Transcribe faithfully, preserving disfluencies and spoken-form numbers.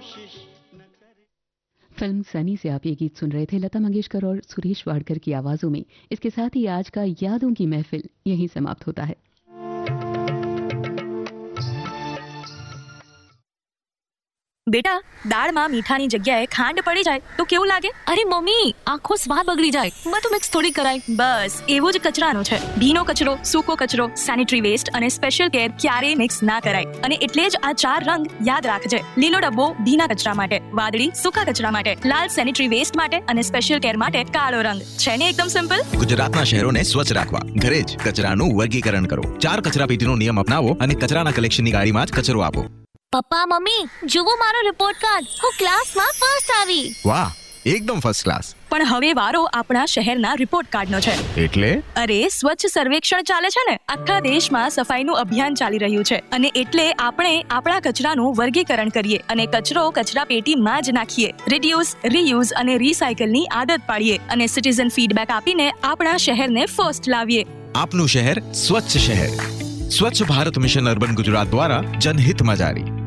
Film Sunny से आप ये गीत सुन रहे थे, लता मंगेशकर और सुरेश वाडकर की आवाजों में। इसके साथ ही आज का यादों की महफिल यहीं समाप्त होता है। બેટા, દાળમાં મીઠાની જગ્યાએ ખાંડ પડી જાય તો કેવું લાગે? અરે મમ્મી, આખો સ્વાદ બગડી જાય. બધું મિક્સ થોડી કરાય. બસ એવું જ કચરાનો છે. ભીનો કચરો, સૂકો કચરો, સેનિટરી વેસ્ટ અને સ્પેશિયલ કેર ક્યારેય મિક્સ ના કરાય. અને એટલે જ આ ચાર રંગ યાદ રાખજે. લીલો ડબ્બો ભીના કચરા માટે, વાદળી સૂકા કચરા માટે, લાલ સેનિટરી વેસ્ટ માટે અને સ્પેશિયલ કેર માટે કાળો રંગ. છે ને એકદમ સિમ્પલ? ગુજરાતના શહેરોને સ્વચ્છ રાખવા ઘરે જ કચરાનું વર્ગીકરણ કરો. ચાર કચરાપેટીનો નિયમ અપનાવો અને કચરાના કલેક્શનની ગાડીમાં જ કચરો આપો. પપ્પા મમ્મી, જુઓ મારો રિપોર્ટ કાર્ડ. હું ક્લાસમાં ફર્સ્ટ આવી. વાહ, એકદમ ફર્સ્ટ ક્લાસ. પણ હવે વારો આપણા શહેરના રિપોર્ટ કાર્ડનો છે. એટલે? અરે સ્વચ્છ સર્વેક્ષણ ચાલે છે ને. આખા દેશમાં સફાઈનું અભિયાન ચાલી રહ્યું છે અને એટલે આપણે આપણા કચરાનું વર્ગીકરણ કરીએ અને કચરો કચરા પેટીમાં જ નાખીએ. રિડ્યુસ, રીયુઝ અને રીસાયકલની આદત પાડીએ અને સિટીઝન ફીડબેક આપીને આપણા શહેરને ફર્સ્ટ લાવીએ. આપનું શહેર સ્વચ્છ શહેર. સ્વચ્છ ભારત મિશન અર્બન ગુજરાત દ્વારા જનહિતમાં જારી.